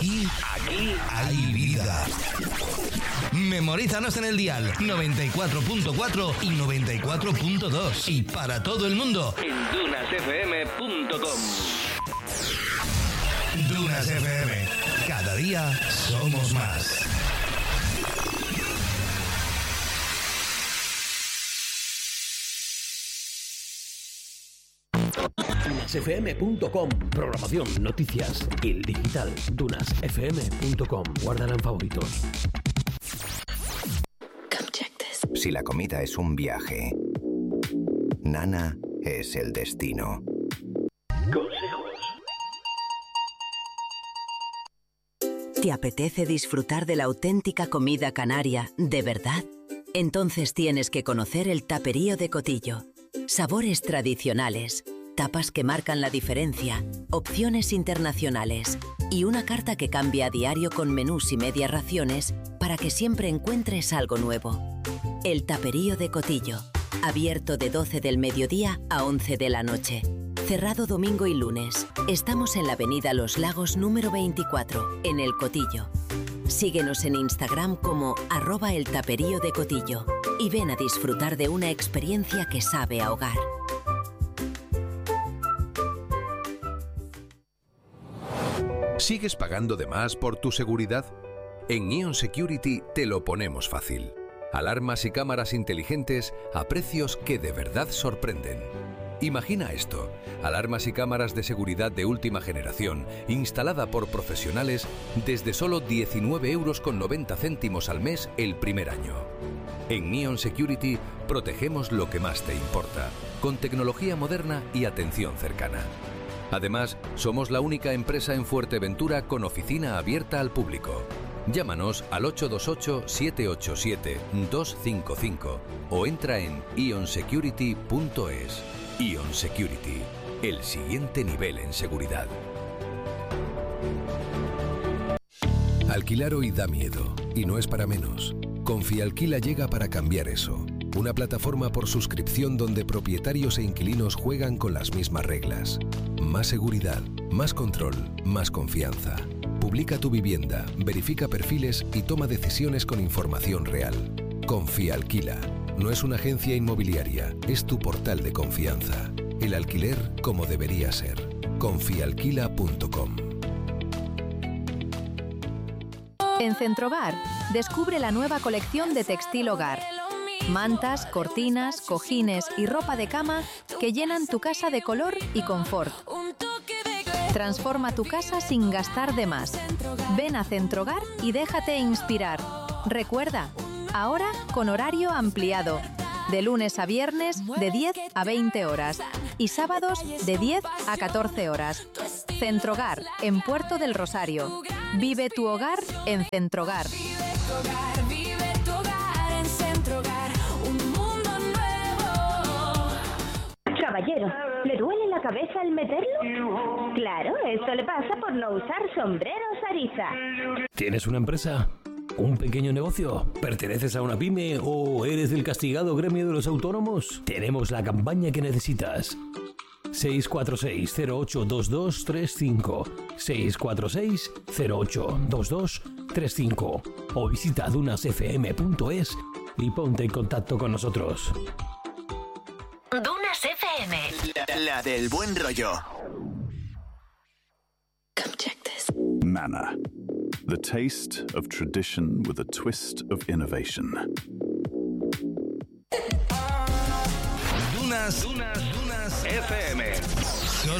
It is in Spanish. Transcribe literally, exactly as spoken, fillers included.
Aquí, aquí hay vida. Memorízanos en el dial noventa y cuatro punto cuatro y noventa y cuatro punto dos y para todo el mundo en dunas f m punto com. Dunas F M. Cada día somos más. dunas f m punto com. Programación, noticias y el digital. dunas f m punto com. Guárdala en favoritos. Si la comida es un viaje, Nana es el destino. Consejos. ¿Te apetece disfrutar de la auténtica comida canaria de verdad? Entonces tienes que conocer el Taperío de Cotillo. Sabores tradicionales, tapas que marcan la diferencia, opciones internacionales y una carta que cambia a diario con menús y medias raciones para que siempre encuentres algo nuevo. El Taperío de Cotillo, abierto de doce del mediodía a once de la noche. Cerrado domingo y lunes. Estamos en la avenida Los Lagos número veinticuatro, en El Cotillo. Síguenos en Instagram como arroba el taperío de Cotillo y ven a disfrutar de una experiencia que sabe a hogar. ¿Sigues pagando de más por tu seguridad? En Ion Security te lo ponemos fácil. Alarmas y cámaras inteligentes a precios que de verdad sorprenden. Imagina esto, alarmas y cámaras de seguridad de última generación, instalada por profesionales desde solo diecinueve euros con noventa céntimos al mes el primer año. En Ion Security protegemos lo que más te importa, con tecnología moderna y atención cercana. Además, somos la única empresa en Fuerteventura con oficina abierta al público. Llámanos al ocho dos ocho, siete ocho siete, dos cinco cinco o entra en ion security punto es. Ion Security, el siguiente nivel en seguridad. Alquilar hoy da miedo, y no es para menos. Confialquila llega para cambiar eso. Una plataforma por suscripción donde propietarios e inquilinos juegan con las mismas reglas. Más seguridad, más control, más confianza. Publica tu vivienda, verifica perfiles y toma decisiones con información real. Confialquila. No es una agencia inmobiliaria, es tu portal de confianza. El alquiler como debería ser. confialquila punto com. En Centrogar, descubre la nueva colección de textil hogar. Mantas, cortinas, cojines y ropa de cama que llenan tu casa de color y confort. Transforma tu casa sin gastar de más. Ven a Centrogar y déjate inspirar. Recuerda, ahora con horario ampliado. De lunes a viernes de diez a veinte horas y sábados de diez a catorce horas. Centrogar, en Puerto del Rosario. Vive tu hogar en Centrogar. Caballero, ¿le duele la cabeza al meterlo? Claro, esto le pasa por no usar sombreros Ariza. ¿Tienes una empresa? ¿Un pequeño negocio? ¿Perteneces a una pyme o eres del castigado gremio de los autónomos? Tenemos la campaña que necesitas. seis cuatro seis, cero ocho dos dos tres cinco seis cuatro seis, cero ocho dos dos tres cinco o visita dunas f m punto es y ponte en contacto con nosotros. Dunas F M. La, la del buen rollo. Come check this. Nana. The taste of tradition with a twist of innovation. Dunas, Dunas, Dunas F M.